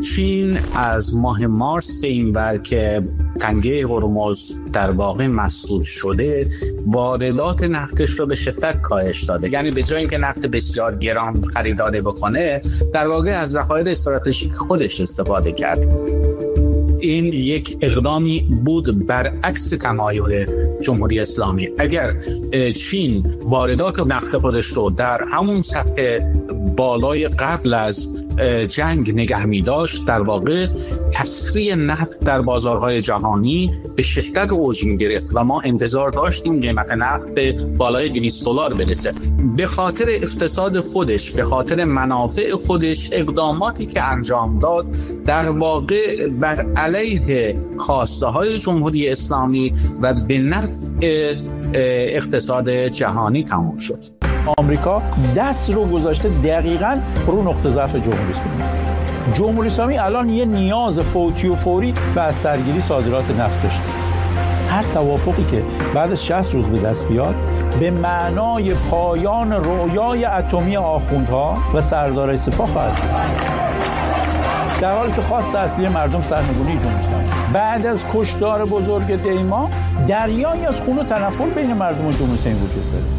چین از ماه مارس اینور که تنگه هرمز در واقع مسدود شده، واردات نفتش رو به شدت کاهش داده. یعنی به جای اینکه نفت بسیار گران خریداری بکنه، در واقع از ذخایر استراتژیک خودش استفاده کرد. این یک اقدامی بود برعکس تمایل جمهوری اسلامی. اگر چین واردات نفت خودش رو در همون سطح بالای قبل از جنگ نگه می داشت، در واقع تسریع نفت در بازارهای جهانی به شدت اوج می گرفت و ما انتظار داشتیم قیمت نفت به بالای $200 برسه. به خاطر اقتصاد خودش، به خاطر منافع خودش، اقداماتی که انجام داد در واقع بر علیه خواسته های جمهوری اسلامی و به نفع اقتصاد جهانی تمام شد. آمریکا دست رو گذاشته دقیقاً رو نقطه ضعف جمهوری اسلامی. جمهوری اسلامی الان یه نیاز فوتی و فوری به از سرگیری صادرات نفت داشته. هر توافقی که بعد از 60 روز به دست بیاد به معنای پایان رویای اتمی آخوندها و سردارای سپاه خواهد بود. در حالی که خواست اصلی مردم سرنگونی جمهوری اسلامی. بعد از کشتار بزرگ دیما دریایی از خون و تنفر بین مردم و جمهوری اسلامی وجود داره.